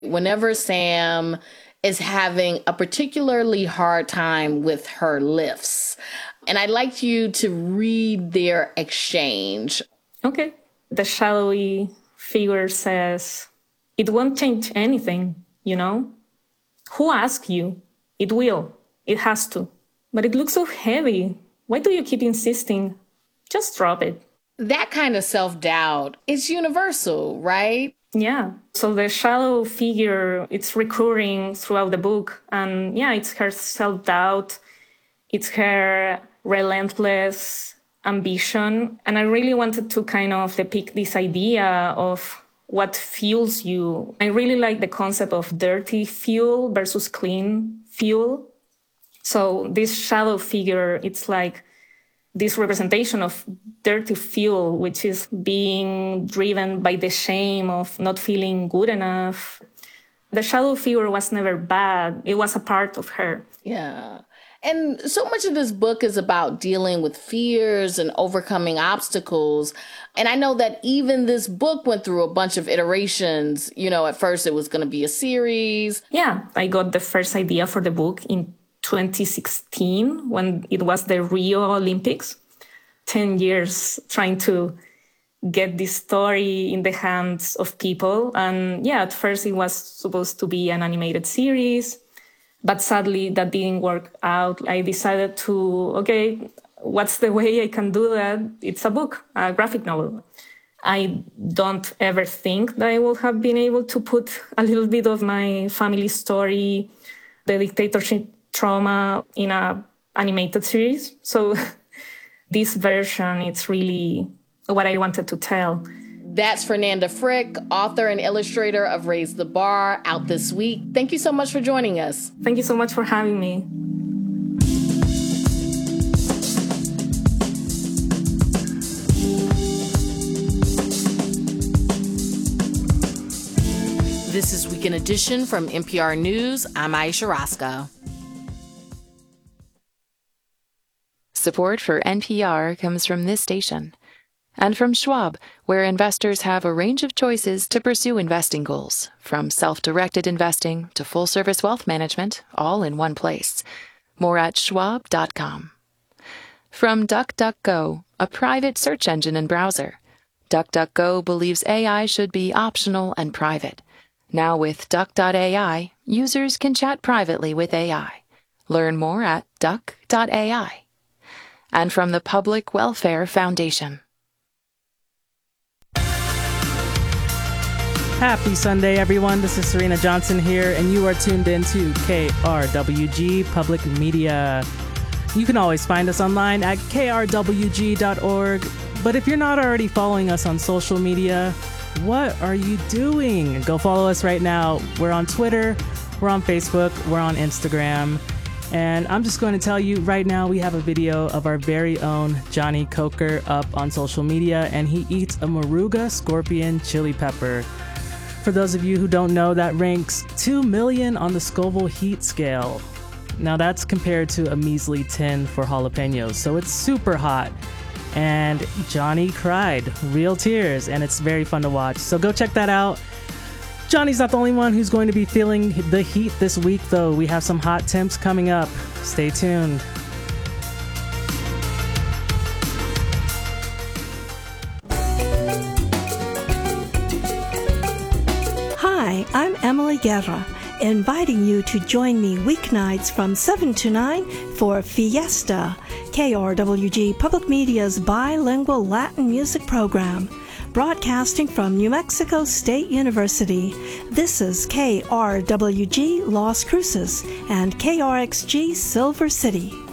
Whenever Sam is having a particularly hard time with her lifts. And I'd like you to read their exchange. Okay. The shadowy figure says, "It won't change anything, you know? Who asked you? It will. It has to. But it looks so heavy. Why do you keep insisting? Just drop it." That kind of self-doubt is universal, right? Yeah. So the shadow figure, it's recurring throughout the book. And yeah, it's her self-doubt. It's her relentless ambition. And I really wanted to kind of depict this idea of what fuels you. I really like the concept of dirty fuel versus clean fuel. So this shadow figure, it's like this representation of dirty fuel, which is being driven by the shame of not feeling good enough. The shadow figure was never bad. It was a part of her. Yeah. And so much of this book is about dealing with fears and overcoming obstacles. And I know that even this book went through a bunch of iterations. At first it was going to be a series. Yeah, I got the first idea for the book in 2016 when it was the Rio Olympics. 10 years trying to get this story in the hands of people. And yeah, at first it was supposed to be an animated series, but sadly that didn't work out. I decided okay, what's the way I can do that? It's a book, a graphic novel. I don't ever think that I will have been able to put a little bit of my family story, the dictatorship trauma in a animated series. So this version, it's really what I wanted to tell. That's Fernanda Frick, author and illustrator of Raise the Bar, out this week. Thank you so much for joining us. Thank you so much for having me. This is Weekend Edition from NPR News. I'm Aisha Roscoe. Support for NPR comes from this station and from Schwab, where investors have a range of choices to pursue investing goals, from self-directed investing to full-service wealth management, all in one place. More at schwab.com. From DuckDuckGo, a private search engine and browser. DuckDuckGo believes AI should be optional and private. Now with Duck.ai, users can chat privately with AI. Learn more at duck.ai. And from the Public Welfare Foundation. Happy Sunday, everyone. This is Serena Johnson here, and you are tuned in to KRWG Public Media. You can always find us online at krwg.org. But if you're not already following us on social media, what are you doing? Go follow us right now. We're on Twitter, we're on Facebook, we're on Instagram. And I'm just going to tell you right now, we have a video of our very own Johnny Coker up on social media, and he eats a Moruga scorpion chili pepper. For those of you who don't know, that ranks 2 million on the Scoville heat scale. Now that's compared to a measly 10 for jalapenos, so it's super hot. And Johnny cried, real tears, and it's very fun to watch. So go check that out. Johnny's not the only one who's going to be feeling the heat this week, though. We have some hot temps coming up. Stay tuned. Hi, I'm Emily Guerra, inviting you to join me weeknights from 7 to 9 for Fiesta, KRWG Public Media's bilingual Latin music program. Broadcasting from New Mexico State University, this is KRWG Las Cruces and KRXG Silver City.